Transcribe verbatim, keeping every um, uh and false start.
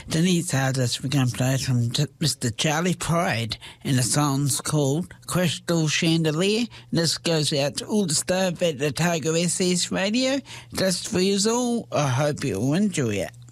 Denise artist we're going to play from Mister Charlie Pride, and the song's called Crystal Chandelier. This goes out to all the staff at the Otago S S Radio, just for you all. I hope you all enjoy it.